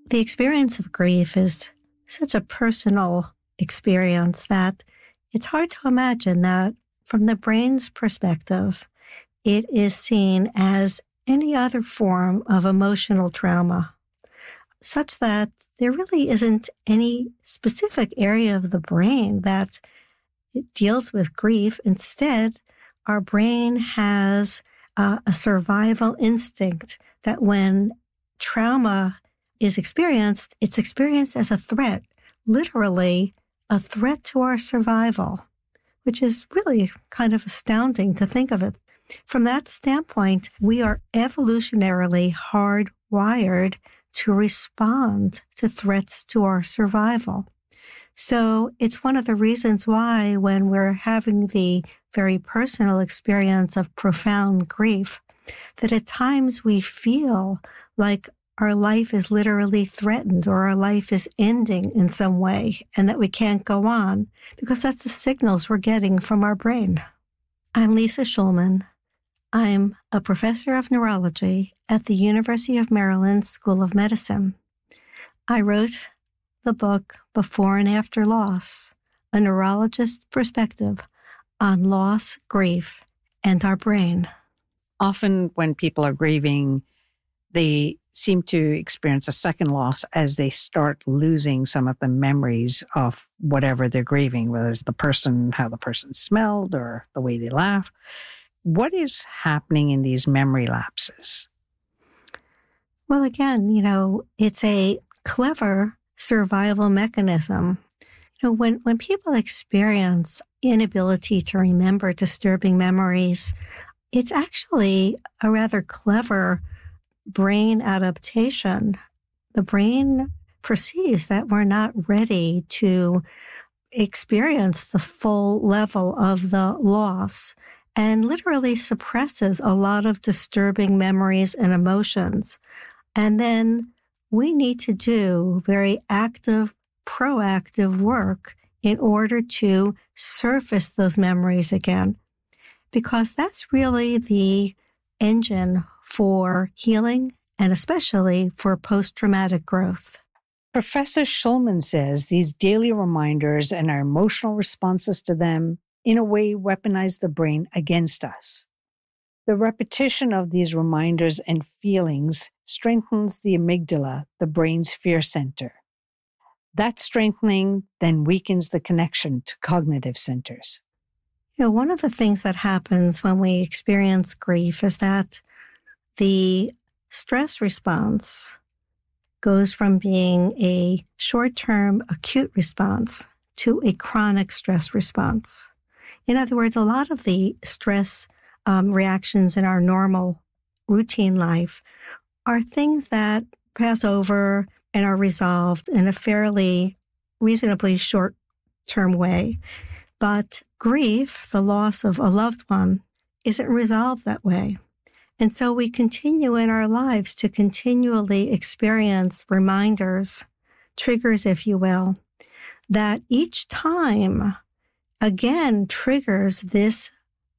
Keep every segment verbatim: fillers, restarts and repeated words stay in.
The experience of grief is such a personal experience that it's hard to imagine that from the brain's perspective, it is seen as any other form of emotional trauma, such that there really isn't any specific area of the brain that it deals with grief. Instead, our brain has uh, a survival instinct that when trauma is experienced, it's experienced as a threat, literally a threat to our survival, which is really kind of astounding to think of it. From that standpoint, we are evolutionarily hardwired to respond to threats to our survival. So it's one of the reasons why when we're having the very personal experience of profound grief, that at times we feel like our life is literally threatened or our life is ending in some way and that we can't go on, because that's the signals we're getting from our brain. I'm Lisa Shulman. I'm a professor of neurology at the University of Maryland School of Medicine. I wrote the book Before and After Loss, a neurologist's perspective on loss, grief, and our brain. Often when people are grieving, they seem to experience a second loss as they start losing some of the memories of whatever they're grieving, whether it's the person, how the person smelled, or the way they laugh. What is happening in these memory lapses? Well, again, you know, it's a clever survival mechanism. You know, when, when people experience inability to remember disturbing memories, it's actually a rather clever brain adaptation. The brain perceives that we're not ready to experience the full level of the loss and literally suppresses a lot of disturbing memories and emotions. And then we need to do very active, proactive work in order to surface those memories again, because that's really the engine for healing and especially for post-traumatic growth. Professor Shulman says these daily reminders and our emotional responses to them in a way weaponize the brain against us. The repetition of these reminders and feelings strengthens the amygdala, the brain's fear center. That strengthening then weakens the connection to cognitive centers. You know, one of the things that happens when we experience grief is that the stress response goes from being a short-term acute response to a chronic stress response. In other words, a lot of the stress um, reactions in our normal routine life are things that pass over and are resolved in a fairly reasonably short-term way. But grief, the loss of a loved one, isn't resolved that way. And so we continue in our lives to continually experience reminders, triggers, if you will, that each time again triggers this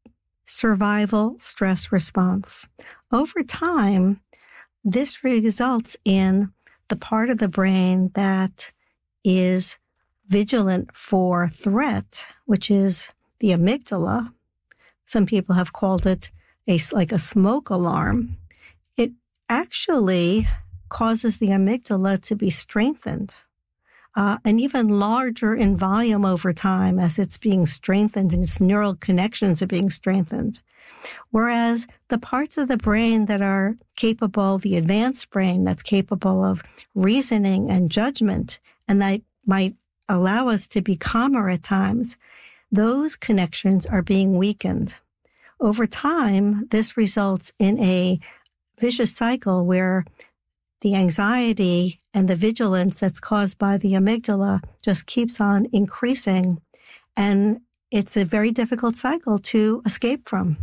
survival stress response. Over time, this results in the part of the brain that is vigilant for threat, which is the amygdala. Some people have called it a, like a smoke alarm. It actually causes the amygdala to be strengthened. Uh, and even larger in volume over time as it's being strengthened and its neural connections are being strengthened. Whereas the parts of the brain that are capable, the advanced brain that's capable of reasoning and judgment, and that might allow us to be calmer at times, those connections are being weakened. Over time, this results in a vicious cycle where the anxiety and the vigilance that's caused by the amygdala just keeps on increasing. And it's a very difficult cycle to escape from.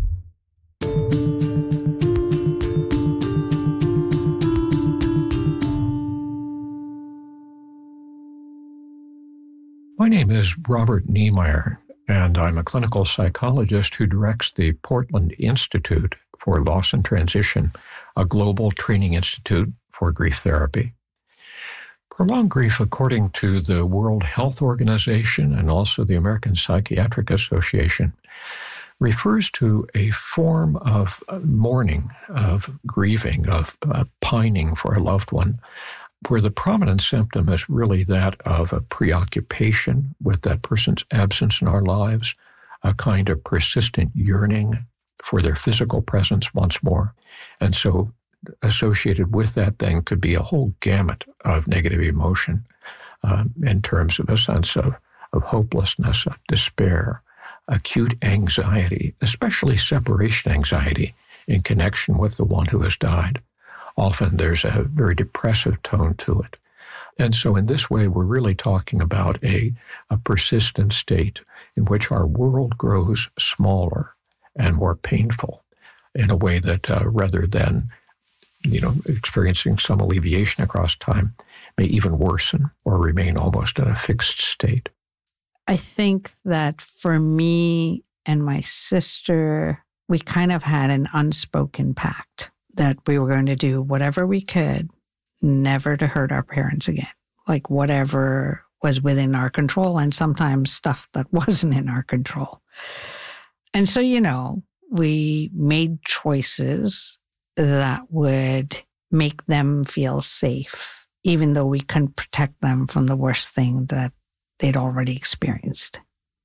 My name is Robert Niemeyer, and I'm a clinical psychologist who directs the Portland Institute for Loss and Transition, a global training institute for grief therapy. Prolonged grief, according to the World Health Organization and also the American Psychiatric Association, refers to a form of mourning, of grieving, of uh, pining for a loved one, where the prominent symptom is really that of a preoccupation with that person's absence in our lives, a kind of persistent yearning for their physical presence once more. And so associated with that then could be a whole gamut of negative emotion uh, in terms of a sense of, of hopelessness, of despair, acute anxiety, especially separation anxiety in connection with the one who has died. Often there's a very depressive tone to it. And so in this way, we're really talking about a, a persistent state in which our world grows smaller and more painful in a way that uh, rather than, you know, experiencing some alleviation across time, may even worsen or remain almost in a fixed state. I think that for me and my sister, we kind of had an unspoken pact that we were going to do whatever we could, never to hurt our parents again, like whatever was within our control, and sometimes stuff that wasn't in our control. And so, you know, we made choices that would make them feel safe, even though we couldn't protect them from the worst thing that they'd already experienced.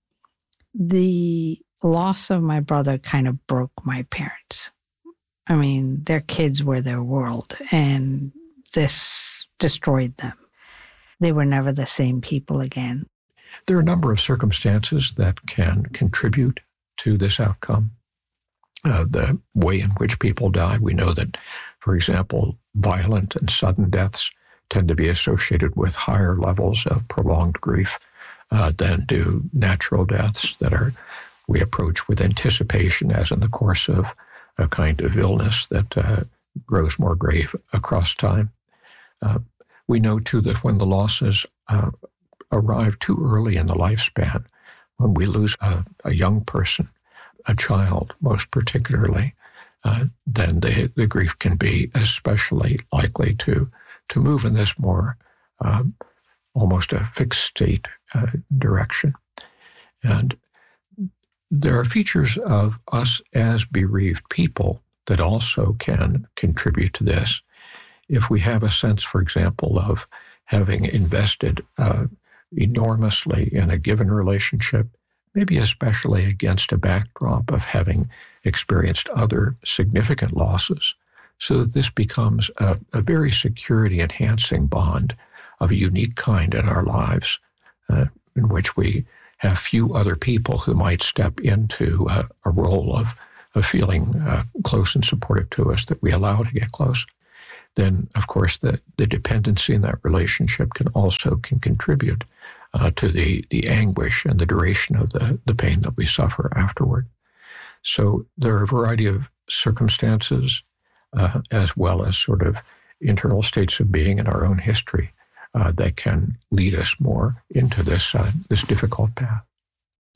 The loss of my brother kind of broke my parents. I mean, their kids were their world, and this destroyed them. They were never the same people again. There are a number of circumstances that can contribute to this outcome. Uh, the way in which people die, we know that, for example, violent and sudden deaths tend to be associated with higher levels of prolonged grief uh, than do natural deaths that are we approach with anticipation, as in the course of a kind of illness that uh, grows more grave across time. Uh, we know, too, that when the losses uh, arrive too early in the lifespan, when we lose a, a young person, a child most particularly, uh, then the, the grief can be especially likely to, to move in this more um, almost a fixed state uh, direction. And there are features of us as bereaved people that also can contribute to this. If we have a sense, for example, of having invested uh, enormously in a given relationship, maybe especially against a backdrop of having experienced other significant losses, so that this becomes a, a very security-enhancing bond of a unique kind in our lives, uh, in which we have few other people who might step into a, a role of, of feeling uh, close and supportive to us that we allow to get close. Then, of course, the, the dependency in that relationship can also can contribute uh, to the, the anguish and the duration of the, the pain that we suffer afterward. So there are a variety of circumstances uh, as well as sort of internal states of being in our own history uh, that can lead us more into this uh, this difficult path.